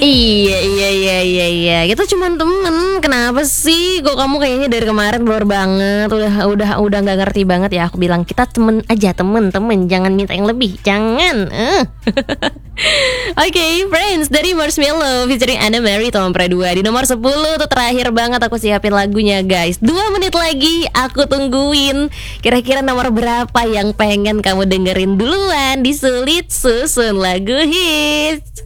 Iya, iya, iya, iya, iya. Kita cuman temen. Kenapa sih? Kok kamu kayaknya dari kemarin baru banget. Udah nggak ngerti banget ya. Aku bilang kita temen aja, temen. Jangan minta yang lebih. Jangan. Oke, Friends dari Marshmello featuring Anna Mary Tom Pradua di nomor 10 tuh terakhir banget aku siapin lagunya guys. 2 menit lagi aku tungguin. Kira-kira nomor berapa yang pengen kamu dengerin duluan di Sulit Susun Lagu Hits?